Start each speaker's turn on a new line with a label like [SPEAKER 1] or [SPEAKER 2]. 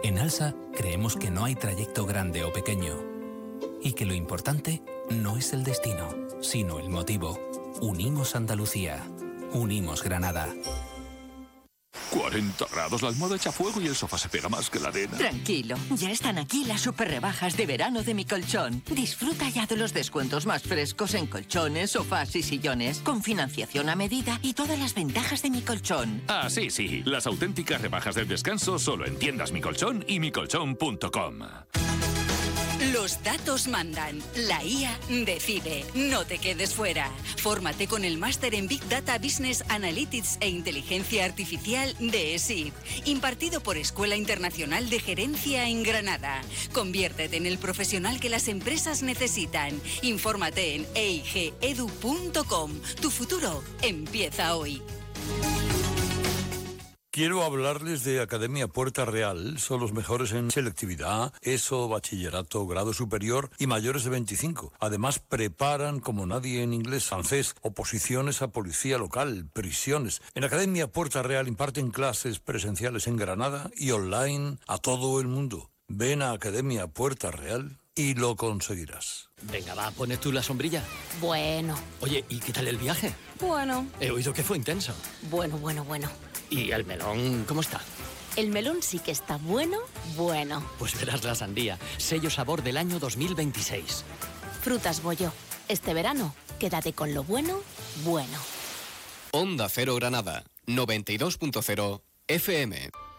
[SPEAKER 1] En ALSA creemos que no hay trayecto grande o pequeño y que lo importante no es el destino, sino el motivo. Unimos Andalucía. Unimos Granada.
[SPEAKER 2] 40 grados, la almohada echa fuego y el sofá se pega más que la arena.
[SPEAKER 3] Tranquilo, ya están aquí las super rebajas de verano de Mi Colchón. Disfruta ya de los descuentos más frescos en colchones, sofás y sillones, con financiación a medida y todas las ventajas de Mi Colchón.
[SPEAKER 2] Ah, sí, las auténticas rebajas del descanso solo en tiendas Mi Colchón y micolchón.com.
[SPEAKER 4] Los datos mandan. La IA decide. No te quedes fuera. Fórmate con el máster en Big Data Business Analytics e Inteligencia Artificial de ESID, impartido por Escuela Internacional de Gerencia en Granada. Conviértete en el profesional que las empresas necesitan. Infórmate en eigeedu.com. Tu futuro empieza hoy.
[SPEAKER 5] Quiero hablarles de Academia Puerta Real. Son los mejores en selectividad, ESO, bachillerato, grado superior y mayores de 25. Además, preparan como nadie en inglés, francés, oposiciones a policía local, prisiones. En Academia Puerta Real imparten clases presenciales en Granada y online a todo el mundo. Ven a Academia Puerta Real y lo conseguirás.
[SPEAKER 6] Venga, va, pones tú la sombrilla.
[SPEAKER 7] Bueno.
[SPEAKER 6] Oye, ¿y qué tal el viaje?
[SPEAKER 7] Bueno.
[SPEAKER 6] He oído que fue intenso.
[SPEAKER 7] Bueno.
[SPEAKER 6] ¿Y el melón cómo está?
[SPEAKER 7] El melón sí que está bueno.
[SPEAKER 6] Pues verás la sandía, sello sabor del año 2026.
[SPEAKER 7] Frutas Bollo. Este verano, quédate con lo bueno.
[SPEAKER 8] Onda Cero Granada, 92.0 FM.